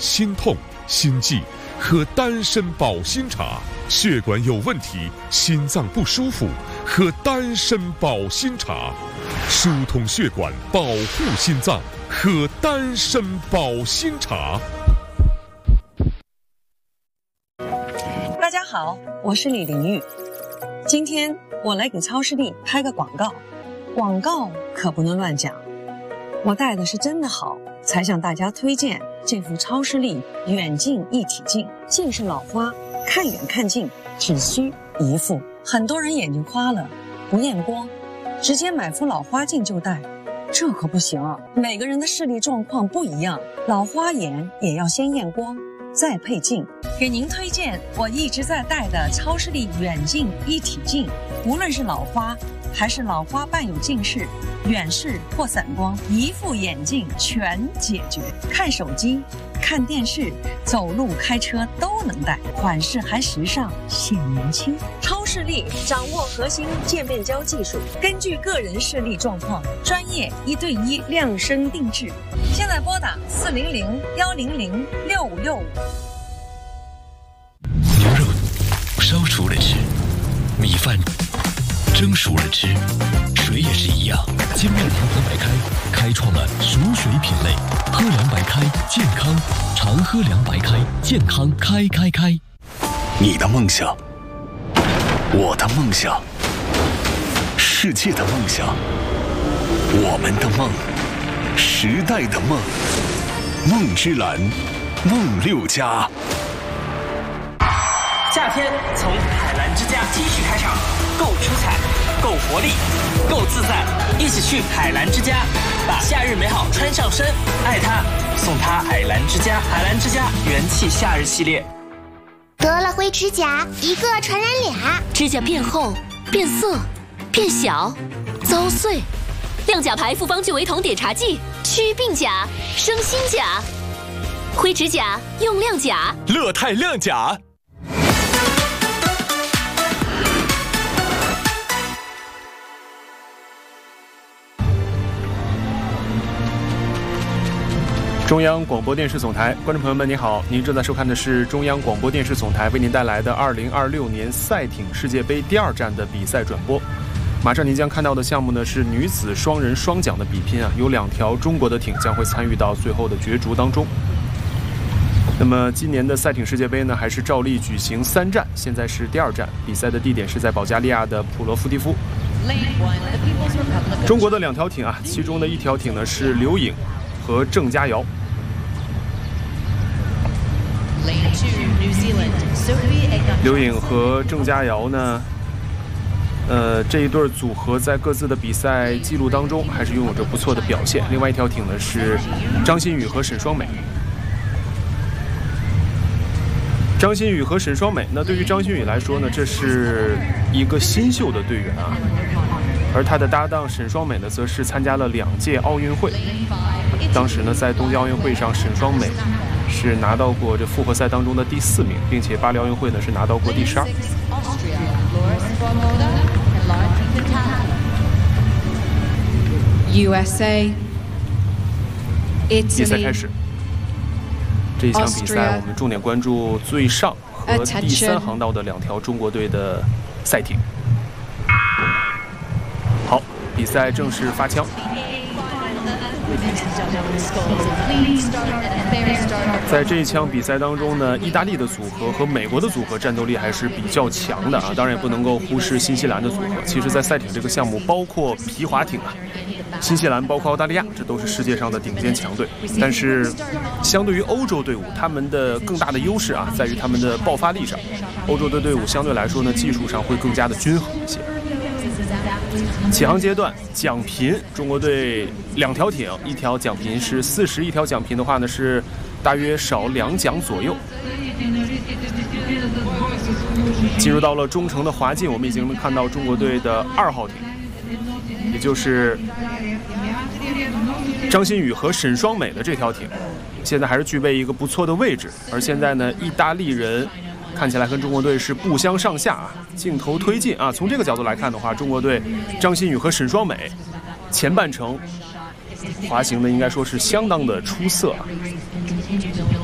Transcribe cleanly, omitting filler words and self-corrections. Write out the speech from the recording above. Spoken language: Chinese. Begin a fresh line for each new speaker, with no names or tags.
心痛、心悸，喝丹参保心茶；血管有问题、心脏不舒服，喝丹参保心茶；疏通血管，保护心脏，喝丹参保心茶。
大家好，我是李玲玉。今天我来给超视力拍个广告，广告可不能乱讲。我戴的是真的好，才向大家推荐这副超视力远近一体镜。近视老花，看远看近只需一副。很多人眼睛花了，不验光，直接买副老花镜就戴，这可不行啊！每个人的视力状况不一样，老花眼也要先验光，再配镜。给您推荐我一直在戴的超视力远近一体镜，无论是老花还是老花伴有近视、远视或散光，一副眼镜全解决。看手机、看电视、走路、开车都能戴，款式还时尚，显年轻。超视力掌握核心渐变焦技术，根据个人视力状况，专业1对1量身定制。现在拨打400-100-6565。
牛肉烧熟了吃，米饭蒸熟了吃，水也是一样。金麦堂喝白开开创了熟水品类，喝凉白开健康，常喝凉白开健康开。
你的梦想，我的梦想，世界的梦想，我们的梦，时代的梦，梦之蓝，梦6家。
夏天从海澜之家继续开场，够出彩，够活力，够自在，一起去海澜之家，把夏日美好穿上身，爱它，送它海澜之家。海澜之家元气夏日系列。
得了灰指甲，一个传染俩，
指甲变厚、变色、变小、遭碎。亮甲牌复方聚维酮碘茶剂，祛病甲，生新甲。灰指甲用亮甲，
乐泰亮甲。
中央广播电视总台，观众朋友们，你好，您正在收看的是中央广播电视总台为您带来的2026年赛艇世界杯第2站的比赛转播。马上您将看到的项目呢是女子双人双桨的比拼啊，有2条中国的艇将会参与到最后的角逐当中。那么今年的赛艇世界杯呢，还是照例举行3站，现在是第2站，比赛的地点是在保加利亚的普罗夫迪夫。中国的2条艇啊，其中的1条艇呢是刘颖和郑佳瑶。刘颖和郑佳瑶呢，这一对组合在各自的比赛记录当中还是拥有着不错的表现。另外1条艇呢是张馨予和沈双美。张馨予和沈双美，那对于张馨予来说呢，这是一个新秀的队员啊，而他的搭档沈双美呢，则是参加了2届奥运会。当时呢，在东京奥运会上，沈双美是拿到过这复活赛当中的第4名，并且巴黎奥运会呢是拿到过第12。
USA，
比赛开始。这一场比赛，我们重点关注最上和第3航道的2条中国队的赛艇。好，比赛正式发枪。在这一枪比赛当中呢，意大利的组合和美国的组合战斗力还是比较强的啊，当然也不能够忽视新西兰的组合。其实，在赛艇这个项目，包括皮划艇啊，新西兰包括澳大利亚，这都是世界上的顶尖强队。但是，相对于欧洲队伍，他们的更大的优势啊，在于他们的爆发力上。欧洲的队伍相对来说呢，技术上会更加的均衡一些。起航阶段，奖品，中国队2条艇，1条奖品是40，1条奖品的话呢是大约少2桨左右。进入到了中程的滑进，我们已经能看到中国队的2号艇，也就是张馨予和沈双美的这条艇，现在还是具备一个不错的位置。而现在呢，意大利人看起来跟中国队是不相上下啊，镜头推进啊，从这个角度来看的话，中国队张馨予和沈双美前半程滑行的应该说是相当的出色啊。